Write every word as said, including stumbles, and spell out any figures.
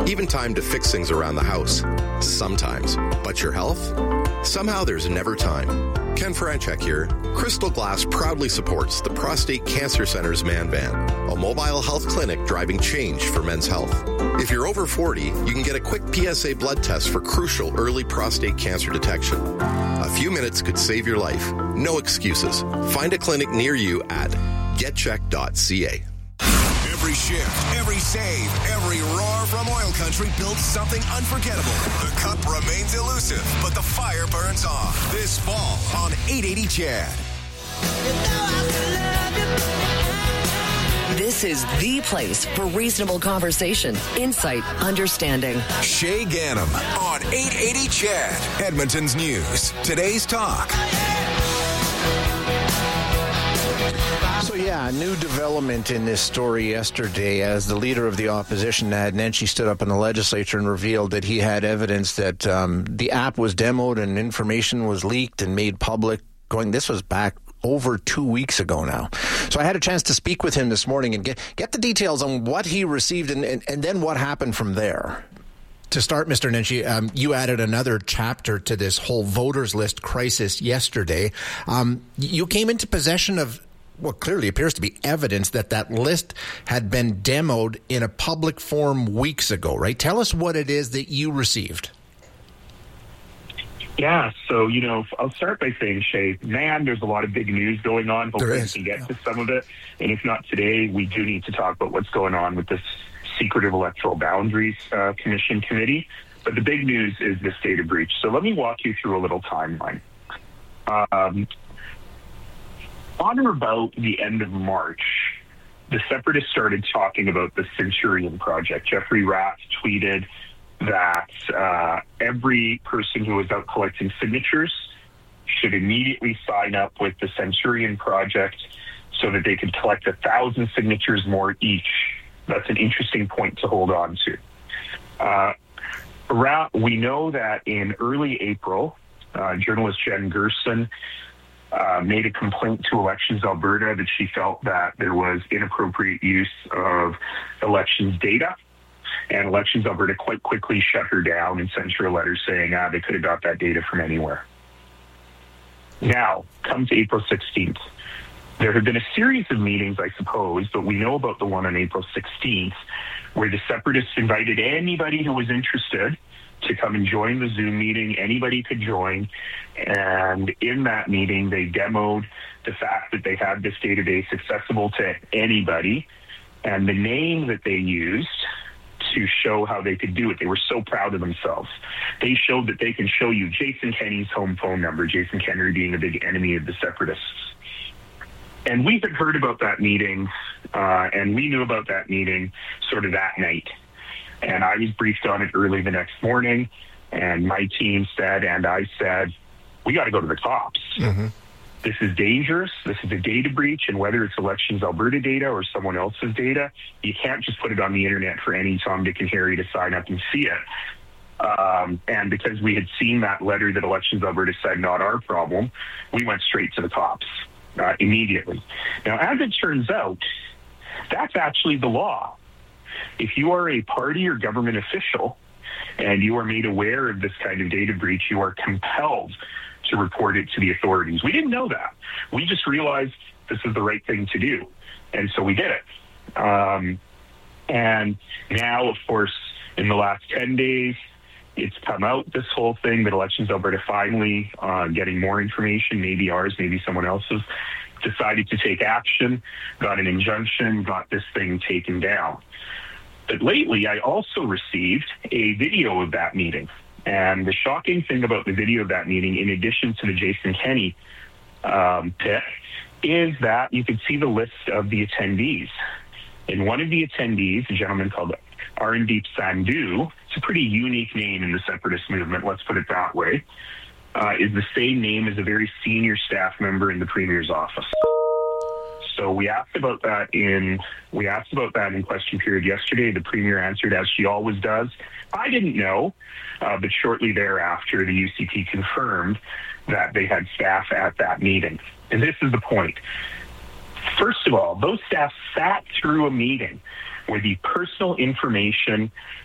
even time to fix things around the house. Sometimes. But your health? Somehow there's never time. Ken Franchek here. Crystal Glass proudly supports the Prostate Cancer Center's Man Van, a mobile health clinic driving change for men's health. If you're over forty, you can get a quick P S A blood test for crucial early prostate cancer detection. A few minutes could save your life. No excuses. Find a clinic near you at get check dot c a. Every shift, every save, every roar from oil country builds something unforgettable. The cup remains elusive, but the fire burns on. This fall on eight eighty C H A D. This is the place for reasonable conversation, insight, understanding. Shay Ganem on eight eighty C H A D. Edmonton's News. Today's talk. So yeah, a new development in this story yesterday as the leader of the opposition, Ad Nenshi, stood up in the legislature and revealed that he had evidence that um, the app was demoed and information was leaked and made public. Going, this was back over two weeks ago now. So I had a chance to speak with him this morning and get get the details on what he received and, and, and then what happened from there. To start, Mister Nenshi, um, you added another chapter to this whole voters list crisis yesterday. Um, you came into possession of what clearly appears to be evidence that that list had been demoed in a public forum weeks ago, right? Tell us what it is that you received. Yeah, so, you know, I'll start by saying, Shay, man, there's a lot of big news going on. Hopefully we can get yeah. to some of it. And if not today, we do need to talk about what's going on with this Secretive Electoral Boundaries uh, Commission committee. But the big news is this data breach. So let me walk you through a little timeline. Um, on or about the end of March, the Separatists started talking about the Centurion Project. Jeffrey Rath tweeted that uh, every person who was out collecting signatures should immediately sign up with the Centurion Project so that they could collect a thousand signatures more each. That's an interesting point to hold on to. Uh, around, we know that in early April, uh, journalist Jen Gerson uh, made a complaint to Elections Alberta that she felt that there was inappropriate use of elections data. And Elections Alberta quite quickly shut her down and sent her a letter saying ah, they could have got that data from anywhere. Now, come to April sixteenth. There have been a series of meetings, I suppose, but we know about the one on April sixteenth, where the Separatists invited anybody who was interested to come and join the Zoom meeting. Anybody could join. And in that meeting, they demoed the fact that they had this database accessible to anybody. And the name that they used to show how they could do it, they were so proud of themselves. They showed that they can show you Jason Kenney's home phone number, Jason Kenney being a big enemy of the Separatists. And we had heard about that meeting, uh, and we knew about that meeting sort of that night. And I was briefed on it early the next morning, and my team said, and I said, we got to go to the cops. Mm-hmm. This is dangerous. This is a data breach, and whether it's Elections Alberta data or someone else's data, you can't just put it on the internet for any Tom, Dick, and Harry to sign up and see it. Um, and because we had seen that letter that Elections Alberta said, not our problem, we went straight to the cops uh, immediately. Now, as it turns out, that's actually the law. If you are a party or government official and you are made aware of this kind of data breach, you are compelled to report it to the authorities. We didn't know that. We just realized this is the right thing to do. And so we did it. Um, and now, of course, in the last ten days, it's come out, this whole thing, that Elections Alberta finally uh, getting more information, maybe ours, maybe someone else's, decided to take action, got an injunction, got this thing taken down. But lately, I also received a video of that meeting. And the shocking thing about the video of that meeting, in addition to the Jason Kenney um, pit, is that you could see the list of the attendees. And one of the attendees, a gentleman called Arundeep Sandhu, it's a pretty unique name in the separatist movement, let's put it that way, uh, is the same name as a very senior staff member in the Premier's office. So we asked about that in we asked about that in question period yesterday. The Premier answered, as she always does. I didn't know, uh, but shortly thereafter, the U C P confirmed that they had staff at that meeting. And this is the point. First of all, those staff sat through a meeting where the personal information